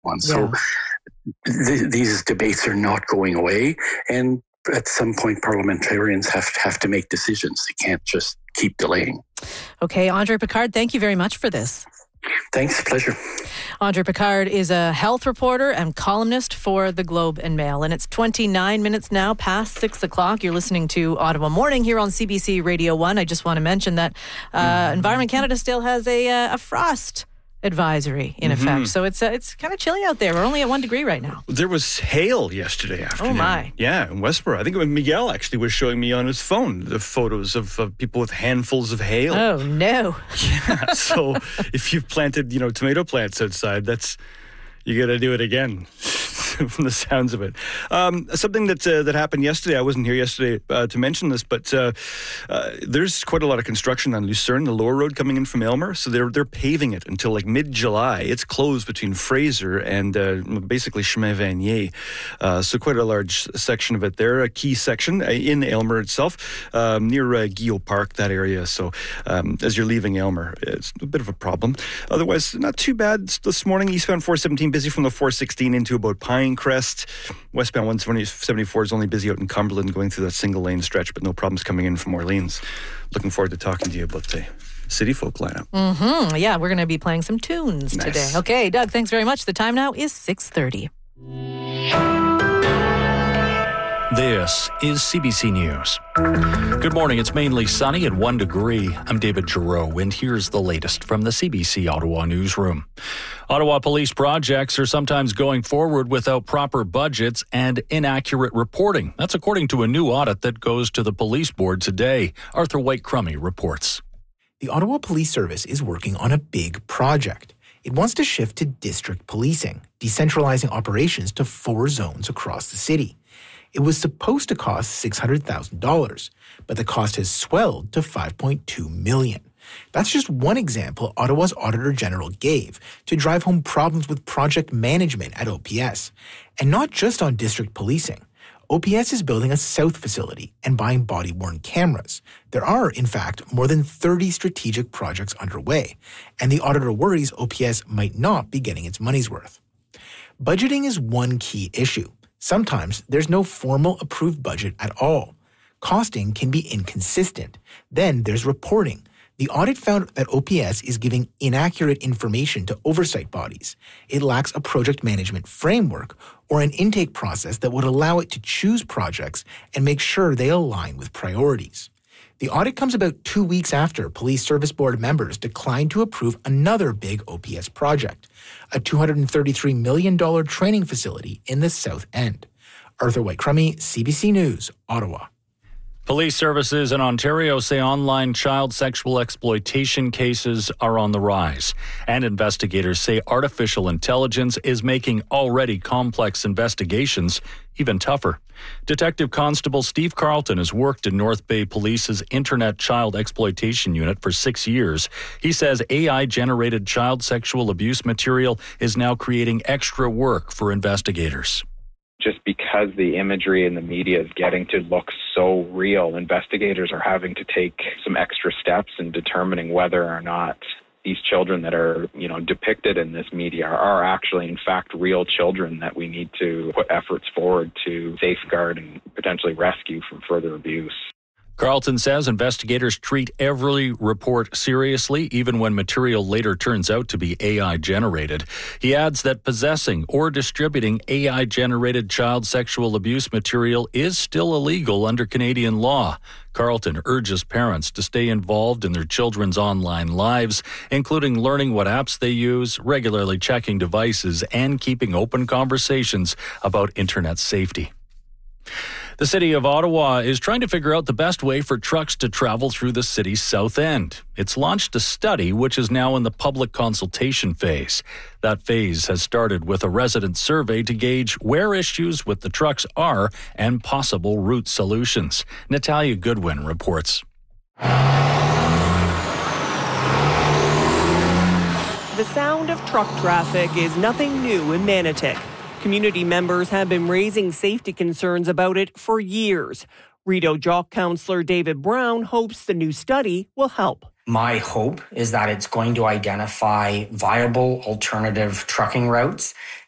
one. So these debates are not going away. And at some point, parliamentarians have to make decisions. They can't just keep delaying. Okay, Andre Picard, thank you very much for this. Thanks, pleasure. Andre Picard is a health reporter and columnist for the Globe and Mail. And it's 29 minutes now past 6 o'clock. You're listening to Ottawa Morning here on CBC Radio 1. I just want to mention that Environment Canada still has a frost advisory in effect. So it's kind of chilly out there. We're only at 1 degree right now. There was hail yesterday afternoon. Oh my. Yeah, in Westboro. I think Miguel actually was showing me on his phone the photos of people with handfuls of hail. Oh no. Yeah, so if you've planted, tomato plants outside, you got to do it again. From the sounds of it. Something that happened yesterday, I wasn't here yesterday to mention this, but there's quite a lot of construction on Lucerne, the lower road coming in from Aylmer, so they're paving it until like mid-July. It's closed between Fraser and basically Chemin Vanier, so quite a large section of it there, a key section in Aylmer itself, near Guillaume Park, that area. So as you're leaving Aylmer, it's a bit of a problem. Otherwise, not too bad this morning. Eastbound 417 busy from the 416 into about Pinecrest. Westbound 174 is only busy out in Cumberland going through that single lane stretch, but no problems coming in from Orleans. Looking forward to talking to you about the City Folk lineup. Yeah, we're going to be playing some tunes today. Okay, Doug, thanks very much. The time now is 6:30. This is CBC News. Good morning. It's mainly sunny at 1 degree. I'm David Giroux, and here's the latest from the CBC Ottawa newsroom. Ottawa police projects are sometimes going forward without proper budgets and inaccurate reporting. That's according to a new audit that goes to the police board today. Arthur White-Crummey reports. The Ottawa Police Service is working on a big project. It wants to shift to district policing, decentralizing operations to 4 zones across the city. It was supposed to cost $600,000, but the cost has swelled to $5.2 million. That's just one example Ottawa's Auditor General gave to drive home problems with project management at OPS. And not just on district policing. OPS is building a south facility and buying body-worn cameras. There are, in fact, more than 30 strategic projects underway, and the auditor worries OPS might not be getting its money's worth. Budgeting is one key issue. Sometimes there's no formal approved budget at all. Costing can be inconsistent. Then there's reporting. The audit found that OPS is giving inaccurate information to oversight bodies. It lacks a project management framework or an intake process that would allow it to choose projects and make sure they align with priorities. The audit comes about 2 weeks after Police Service Board members declined to approve another big OPS project, a $233 million training facility in the South End. Arthur White-Crummey, CBC News, Ottawa. Police services in Ontario say online child sexual exploitation cases are on the rise. And investigators say artificial intelligence is making already complex investigations even tougher. Detective Constable Steve Carlton has worked in North Bay Police's Internet Child Exploitation Unit for 6 years. He says AI-generated child sexual abuse material is now creating extra work for investigators. Just because the imagery in the media is getting to look so real, investigators are having to take some extra steps in determining whether or not these children that are, depicted in this media are actually, in fact, real children that we need to put efforts forward to safeguard and potentially rescue from further abuse. Carlton says investigators treat every report seriously, even when material later turns out to be AI-generated. He adds that possessing or distributing AI-generated child sexual abuse material is still illegal under Canadian law. Carlton urges parents to stay involved in their children's online lives, including learning what apps they use, regularly checking devices, and keeping open conversations about internet safety. The City of Ottawa is trying to figure out the best way for trucks to travel through the city's south end. It's launched a study which is now in the public consultation phase. That phase has started with a resident survey to gauge where issues with the trucks are and possible route solutions. Natalia Goodwin reports. The sound of truck traffic is nothing new in Manotick. Community members have been raising safety concerns about it for years. Rideau Jock Councillor David Brown hopes the new study will help. My hope is that it's going to identify viable alternative trucking routes